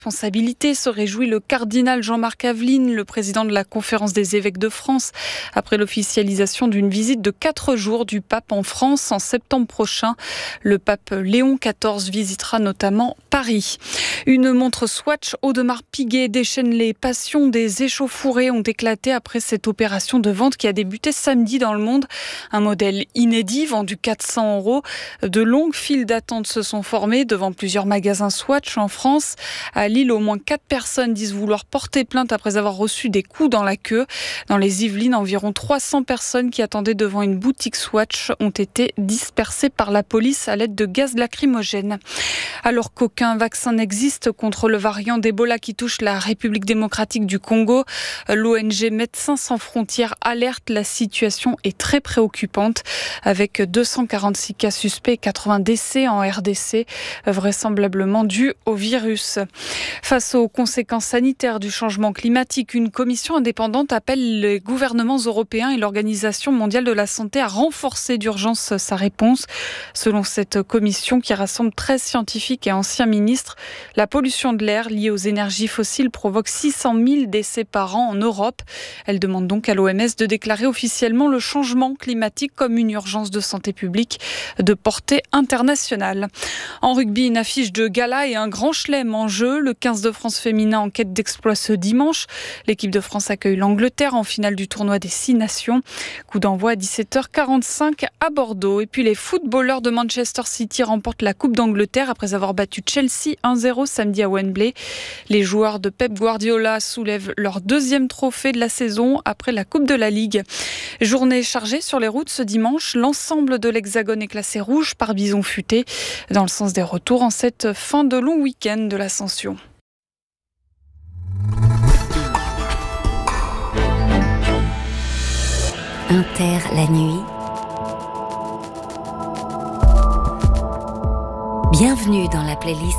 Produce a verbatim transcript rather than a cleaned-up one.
Responsabilité, se réjouit le cardinal Jean-Marc Aveline, le président de la Conférence des évêques de France, après l'officialisation d'une visite de quatre jours du pape en France en septembre prochain. Le pape Léon quatorze visitera notamment Paris. Une montre Swatch Audemars Piguet déchaîne les passions. Des échauffourées ont éclaté après cette opération de vente qui a débuté samedi dans le monde. Un modèle inédit vendu quatre cents euros. De longues files d'attente se sont formées devant plusieurs magasins Swatch en France. À Lille, au moins quatre personnes disent vouloir porter plainte après avoir reçu des coups dans la queue. Dans les Yvelines, environ trois cents personnes qui attendaient devant une boutique Swatch ont été dispersées par la police à l'aide de gaz lacrymogène. Alors qu'aucun vaccin n'existe contre le variant d'Ebola qui touche la République démocratique du Congo, l'O N G Médecins sans frontières alerte, la situation est très préoccupante avec deux cent quarante-six cas suspects et quatre-vingts décès en R D C, vraisemblablement dus au virus. Face aux conséquences sanitaires du changement climatique, une commission indépendante appelle les gouvernements européens et l'Organisation mondiale de la santé à renforcer d'urgence sa réponse. Selon cette commission qui rassemble treize scientifiques et anciens ministres, la pollution de l'air liée aux énergies fossiles provoque six cent mille décès par an en Europe. Elle demande donc à l'O M S de déclarer officiellement le changement climatique comme une urgence de santé publique de portée internationale. En rugby, une affiche de gala et un grand chelem en jeu. Le quinze de France féminin en quête d'exploit ce dimanche. L'équipe de France accueille l'Angleterre en finale du tournoi des six nations. Coup d'envoi à dix-sept heures quarante-cinq à Bordeaux. Et puis les footballeurs de Manchester City remportent la Coupe d'Angleterre après avoir battu Chelsea un zéro samedi à Wembley. Les joueurs de Pep Guardiola soulèvent leur deuxième trophée de la saison après la Coupe de la Ligue. Journée chargée sur les routes ce dimanche. L'ensemble de l'Hexagone est classé rouge par bison futé dans le sens des retours en cette fin de long week-end de l'Ascension. Inter la nuit. Bienvenue dans la playlist